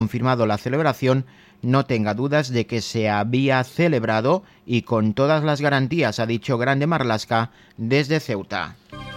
confirmado la celebración, no tenga dudas de que se había celebrado y con todas las garantías, ha dicho Grande Marlaska desde Ceuta.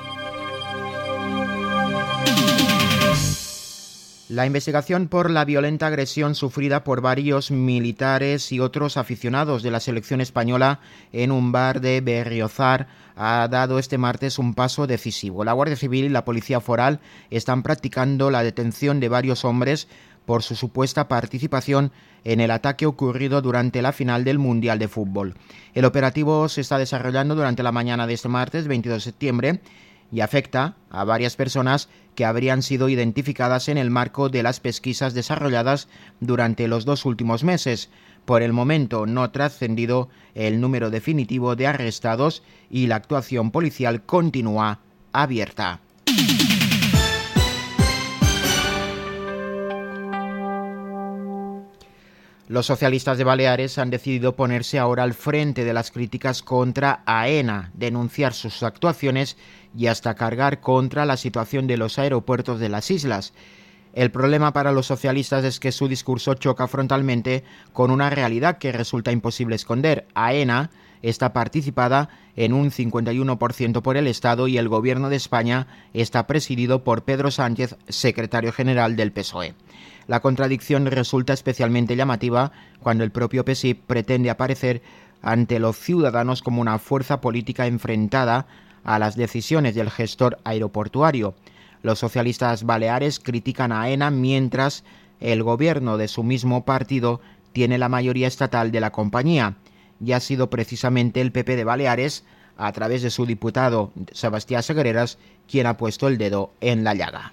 La investigación por la violenta agresión sufrida por varios militares y otros aficionados de la selección española en un bar de Berriozar ha dado este martes un paso decisivo. La Guardia Civil y la Policía Foral están practicando la detención de varios hombres por su supuesta participación en el ataque ocurrido durante la final del Mundial de Fútbol. El operativo se está desarrollando durante la mañana de este martes, 22 de septiembre, y afecta a varias personas que habrían sido identificadas en el marco de las pesquisas desarrolladas durante los 2 últimos meses. Por el momento no ha trascendido el número definitivo de arrestados y la actuación policial continúa abierta. Los socialistas de Baleares han decidido ponerse ahora al frente de las críticas contra AENA, denunciar sus actuaciones y hasta cargar contra la situación de los aeropuertos de las islas. El problema para los socialistas es que su discurso choca frontalmente con una realidad que resulta imposible esconder. AENA está participada en un 51% por el Estado y el Gobierno de España está presidido por Pedro Sánchez, secretario general del PSOE. La contradicción resulta especialmente llamativa cuando el propio PSIP pretende aparecer ante los ciudadanos como una fuerza política enfrentada a las decisiones del gestor aeroportuario. Los socialistas baleares critican a AENA mientras el gobierno de su mismo partido tiene la mayoría estatal de la compañía. Y ha sido precisamente el PP de Baleares, a través de su diputado Sebastián Segueras, quien ha puesto el dedo en la llaga.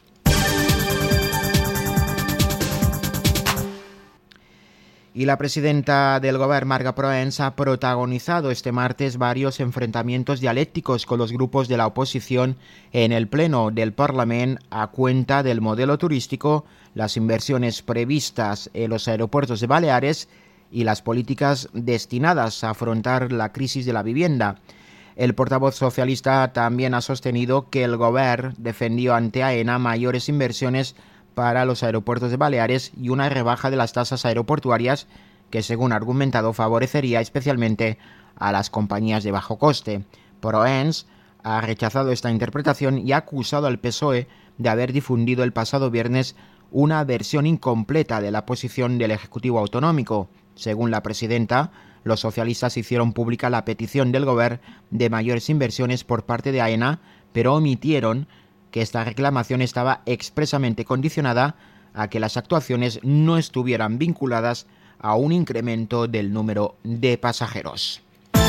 Y la presidenta del Govern, Marga Proens, ha protagonizado este martes varios enfrentamientos dialécticos con los grupos de la oposición en el Pleno del Parlament a cuenta del modelo turístico, las inversiones previstas en los aeropuertos de Baleares y las políticas destinadas a afrontar la crisis de la vivienda. El portavoz socialista también ha sostenido que el Govern defendió ante AENA mayores inversiones para los aeropuertos de Baleares y una rebaja de las tasas aeroportuarias que, según ha argumentado, favorecería especialmente a las compañías de bajo coste. Proens ha rechazado esta interpretación y ha acusado al PSOE de haber difundido el pasado viernes una versión incompleta de la posición del Ejecutivo Autonómico. Según la presidenta, los socialistas hicieron pública la petición del Govern de mayores inversiones por parte de AENA, pero omitieron que esta reclamación estaba expresamente condicionada a que las actuaciones no estuvieran vinculadas a un incremento del número de pasajeros.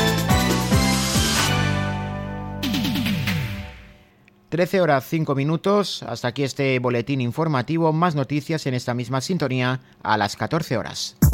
13:05. Hasta aquí este boletín informativo. Más noticias en esta misma sintonía a las 14 horas.